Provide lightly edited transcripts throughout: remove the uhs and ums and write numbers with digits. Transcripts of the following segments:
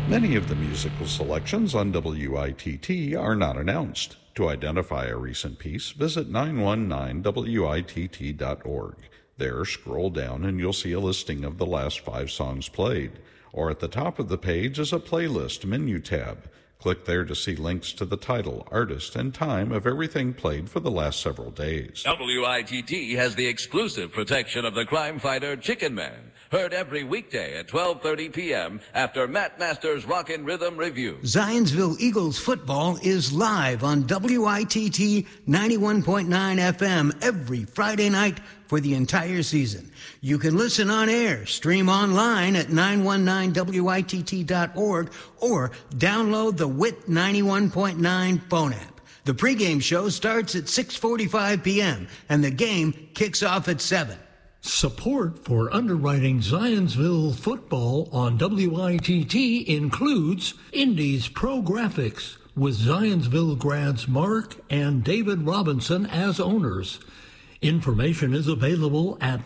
Many of the musical selections on WITT are not announced. To identify a recent piece, visit 919witt.org. There, scroll down and you'll see a listing of the last 5 songs played. Or at the top of the page is a playlist menu tab. Click there to see links to the title, artist, and time of everything played for the last several days. WITT has the exclusive protection of the crime fighter Chicken Man. Heard every weekday at 12:30 p.m. after Matt Masters' Rockin' Rhythm Review. Zionsville Eagles football is live on WITT 91.9 FM every Friday night for the entire season. You can listen on air, stream online at 919witt.org, or download the WIT 91.9 phone app. The pregame show starts at 6:45 p.m. and the game kicks off at 7. Support for underwriting Zionsville football on WITT includes Indy's Pro Graphics with Zionsville grads Mark and David Robinson as owners. Information is available at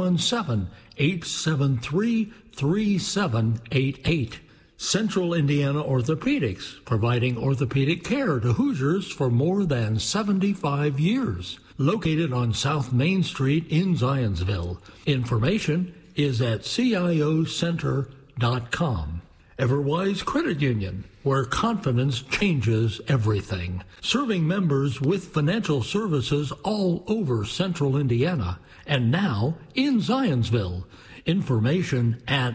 317-873-3788. Central Indiana Orthopedics, providing orthopedic care to Hoosiers for more than 75 years. Located on South Main Street in Zionsville. Information is at ciocenter.com. Everwise Credit Union, where confidence changes everything. Serving members with financial services all over Central Indiana and now in Zionsville. Information at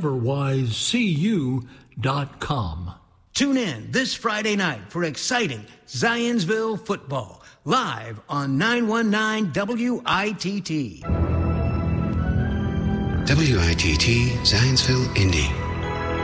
everwisecu.com. Tune in this Friday night for exciting Zionsville football, live on 919 WITT. WITT Zionsville, Indy.